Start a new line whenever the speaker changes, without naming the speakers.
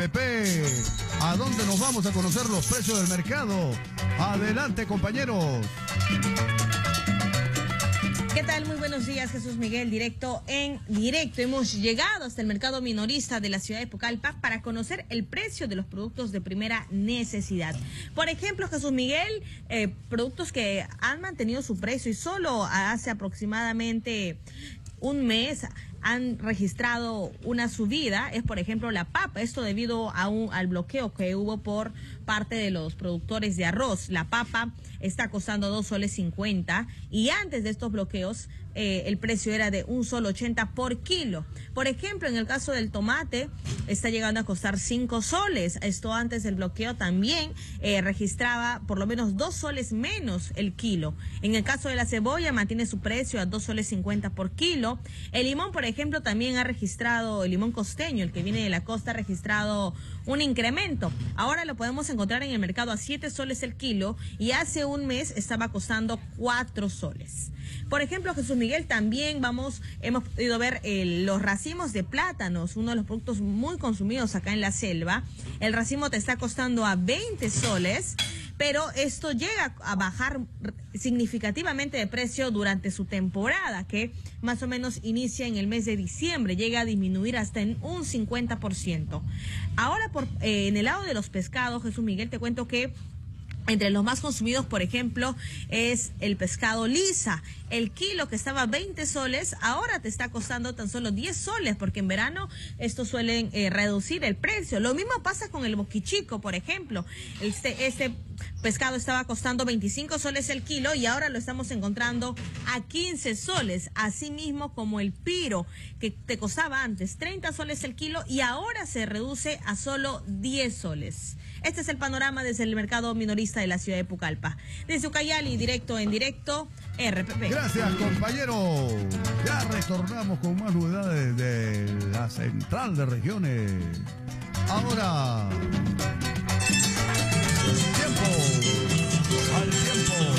Pepe, ¿a dónde nos vamos a conocer los precios del mercado? Adelante, compañeros.
¿Qué tal? Muy buenos días, Jesús Miguel, directo. Hemos llegado hasta el mercado minorista de la ciudad de Pucallpa para conocer el precio de los productos de primera necesidad. Por ejemplo, Jesús Miguel, productos que han mantenido su precio y solo hace aproximadamente un mes han registrado una subida, es por ejemplo la papa, esto debido al bloqueo que hubo por parte de los productores de arroz. La papa está costando 2,50 soles y antes de estos bloqueos el precio era de 1,80 soles por kilo. Por ejemplo, en el caso del tomate está llegando a costar 5 soles. Esto antes del bloqueo también registraba por lo menos 2 soles menos el kilo. En el caso de la cebolla mantiene su precio a 2,50 soles por kilo. El limón, por ejemplo, también ha registrado, el limón costeño, el que viene de la costa, ha registrado un incremento. Ahora lo podemos encontrar en el mercado a 7 soles el kilo y hace un mes estaba costando 4 soles. Por ejemplo, Jesús Miguel, también hemos podido ver los racimos de plátanos, uno de los productos muy consumidos acá en la selva. El racimo te está costando a 20 soles, pero esto llega a bajar significativamente de precio durante su temporada, que más o menos inicia en el mes de diciembre, llega a disminuir hasta en un 50%. Ahora, en el lado de los pescados, Jesús Miguel, te cuento que entre los más consumidos, por ejemplo, es el pescado lisa. El kilo que estaba a 20 soles, ahora te está costando tan solo 10 soles, porque en verano estos suelen reducir el precio. Lo mismo pasa con el boquichico, por ejemplo. Este pescado estaba costando 25 soles el kilo y ahora lo estamos encontrando a 15 soles. Así mismo como el piro, que te costaba antes 30 soles el kilo y ahora se reduce a solo 10 soles. Este es el panorama desde el mercado minorista de la ciudad de Pucallpa. Desde Ucayali, directo en directo, RPP.
Gracias, compañero. Ya retornamos con más novedades de la central de regiones. Ahora, tiempo, al tiempo.